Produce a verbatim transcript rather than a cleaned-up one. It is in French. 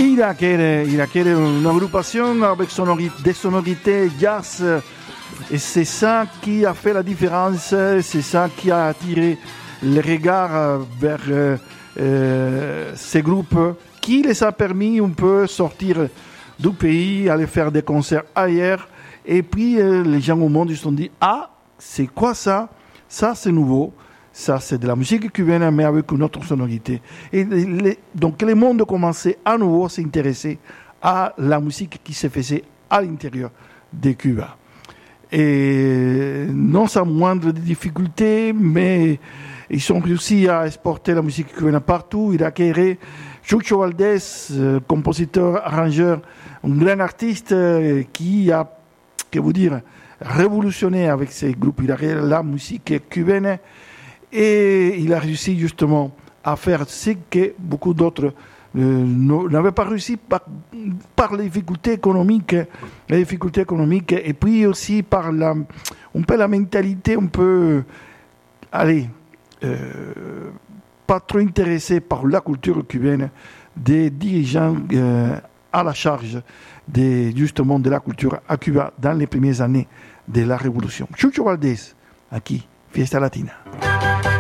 Il a créé, il a créé une agrupation avec sonori- des sonorités jazz et c'est ça qui a fait la différence, c'est ça qui a attiré les regards vers euh, euh, ces groupes qui les a permis un peu sortir du pays, aller faire des concerts ailleurs et puis euh, les gens au monde ils se sont dit ah c'est quoi ça? Ça c'est nouveau. Ça, c'est de la musique cubaine, mais avec une autre sonorité. Et les, donc, le monde commençait à nouveau à s'intéresser à la musique qui se faisait à l'intérieur de Cuba. Et non sans moindre difficulté, mais ils ont réussi à exporter la musique cubaine partout. Il a créé Chucho Valdés, euh, compositeur, arrangeur, un grand artiste euh, qui a, que vous dire, révolutionné avec ses groupes. Il a créé la musique cubaine. Et il a réussi justement à faire ce que beaucoup d'autres euh, n'avaient pas réussi par, par les difficultés économiques, les difficultés économiques, et puis aussi par la, un peu la mentalité un peu, allez, euh, pas trop intéressée par la culture cubaine des dirigeants euh, à la charge de, justement de la culture à Cuba dans les premières années de la révolution. Chucho Valdés, aquí, Fiesta Latina.